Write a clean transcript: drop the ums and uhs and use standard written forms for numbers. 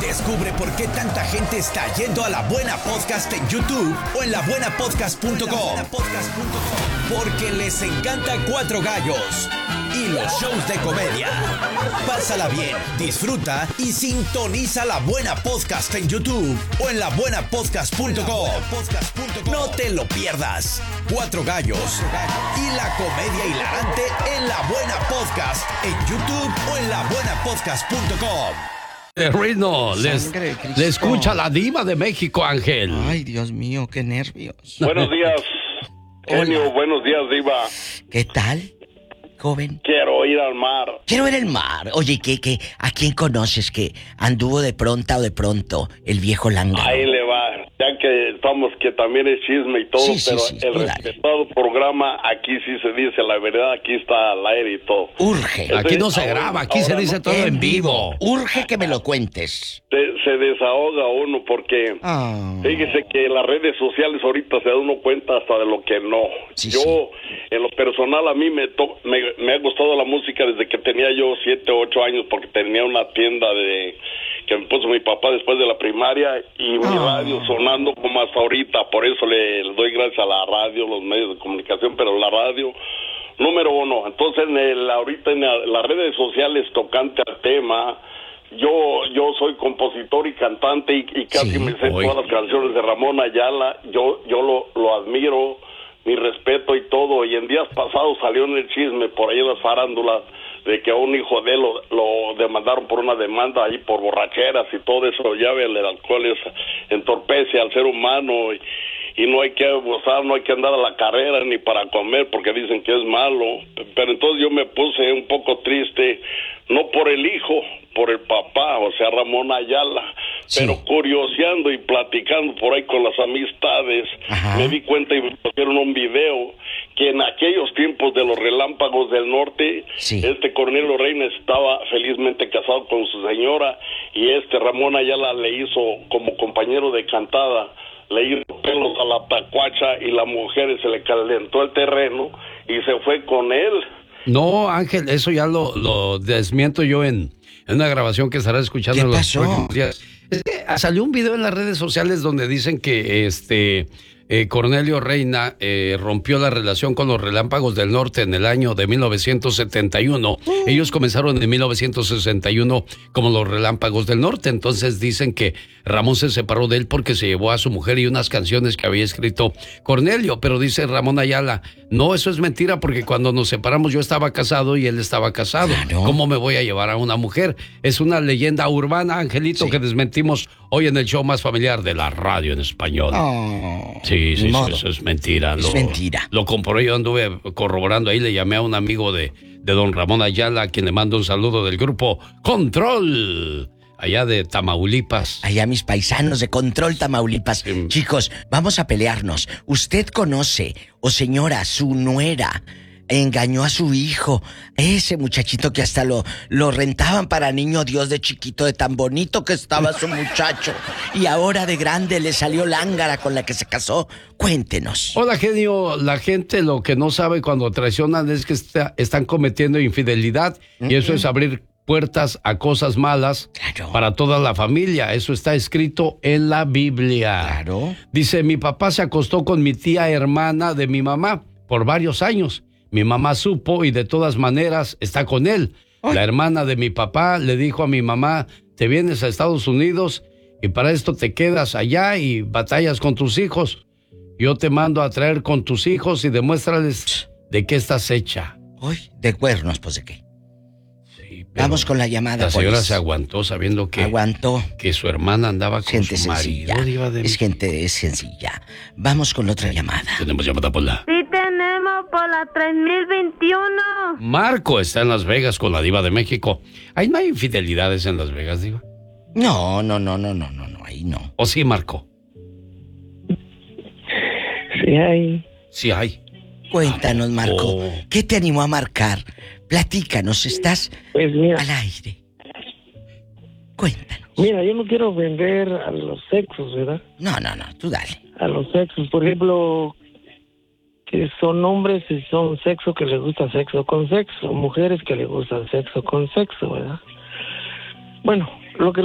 Descubre por qué tanta gente está yendo a La Buena Podcast en YouTube o en labuenapodcast.com. Porque les encanta Cuatro Gallos y los shows de comedia. Pásala bien, disfruta y sintoniza La Buena Podcast en YouTube o en labuenapodcast.com. No te lo pierdas. Cuatro Gallos y la comedia hilarante en La Buena Podcast en YouTube o en labuenapodcast.com. De Rino, le escucha la diva de México, Ángel. Ay, Dios mío, qué nervios. Buenos días, genio. Buenos días, diva. ¿Qué tal, joven? Quiero ir al mar. Quiero ver el mar. Oye, ¿qué? ¿A quién conoces que anduvo de pronta o de pronto el viejo lángaro? Ahí le va. Ya que estamos, que también es chisme y todo, Sí, pero sí, el dale. respetado programa, aquí sí se dice la verdad, aquí está al aire y todo. Urge. Aquí no se graba, aquí se dice todo en vivo. Urge que me lo cuentes. Se desahoga uno porque fíjese que las redes sociales ahorita se da uno cuenta hasta de lo que no. Sí, Yo, sí. en lo personal, a mí me ha gustado la música desde que tenía yo 7 o 8 años, porque tenía una tienda que me puso mi papá después de la primaria, y mi radio sonando como hasta ahorita. Por eso le doy gracias a la radio, los medios de comunicación, pero la radio número uno. Entonces ahorita en las redes sociales, tocante al tema, yo soy compositor y cantante y casi Sí. me sé todas las canciones de Ramón Ayala. Yo lo admiro, mi respeto y todo. Y en días pasados salió en el chisme por ahí en las farándulas de que a un hijo de él lo demandaron por una demanda ahí por borracheras y todo eso. Ya ve, el alcohol entorpece al ser humano y no hay que abusar, no hay que andar a la carrera ni para comer porque dicen que es malo. Pero entonces yo me puse un poco triste, no por el hijo, por el papá, o sea, Ramón Ayala. Sí. Pero curioseando y platicando por ahí con las amistades, Ajá. me di cuenta y me pusieron un video que en aquellos tiempos de los relámpagos del norte, Sí. Cornelio Reina estaba felizmente casado con su señora, y Ramón Ayala le hizo como compañero de cantada, le hizo pelos a la tacuacha y la mujer se le calentó el terreno y se fue con él. No, Ángel, eso ya lo desmiento yo en una grabación que estarás escuchando ¿Qué en los pasó? próximos días. Es que salió un video en las redes sociales donde dicen que Cornelio Reina rompió la relación con los Relámpagos del Norte en el año de 1971. Ellos comenzaron en 1961 como los Relámpagos del Norte. Entonces dicen que Ramón se separó de él porque se llevó a su mujer y unas canciones que había escrito Cornelio. Pero dice Ramón Ayala, no, eso es mentira, porque cuando nos separamos yo estaba casado y él estaba casado. Claro. ¿Cómo me voy a llevar a una mujer? Es una leyenda urbana, Angelito, Sí. que desmentimos hoy en el show más familiar de la radio en español. Sí, Ni sí, modo. eso es mentira. Es mentira. Lo comprobé, yo anduve corroborando ahí, le llamé a un amigo de don Ramón Ayala, a quien le mando un saludo del grupo Control, allá de Tamaulipas. Allá mis paisanos de Control, Tamaulipas. Sí. Chicos, vamos a pelearnos. ¿Usted conoce, o señora, su nuera engañó a su hijo? Ese muchachito que hasta lo rentaban para niño Dios de chiquito, de tan bonito que estaba su muchacho. Y ahora de grande le salió lángara con la que se casó. Cuéntenos. Hola, genio. La gente lo que no sabe cuando traicionan es que están cometiendo infidelidad, y eso es abrir puertas a cosas malas Claro. para toda la familia. Eso está escrito en la Biblia. Claro. Dice, mi papá se acostó con mi tía hermana de mi mamá por varios años. Mi mamá supo y de todas maneras está con él. La hermana de mi papá le dijo a mi mamá, te vienes a Estados Unidos y para esto te quedas allá y batallas con tus hijos. Yo te mando a traer con tus hijos y demuéstrales de qué estás hecha. Uy, de cuernos, pues de qué. Sí, pero Vamos con la llamada, la señora pues. se aguantó sabiendo que, Aguantó. que su hermana andaba con Gente su marido. sencilla. Diva de- Es gente sencilla. Vamos con otra llamada. Tenemos llamada por la... Sí tenemos por la 3021. Marco está en Las Vegas con la Diva de México. Ahí no hay infidelidades en Las Vegas, Diva. No, ahí no. ¿O sí, Marco? Sí hay. Sí hay. Cuéntanos, Marco. Oh. ¿Qué te animó a marcar? Platícanos, estás Pues mira, al aire. Cuéntanos. yo no quiero vender a los sexos, ¿verdad? No, tú dale. A los sexos, por ejemplo, que son hombres y son sexo que les gusta sexo con sexo, mujeres que les gusta sexo con sexo, ¿verdad? Bueno, lo que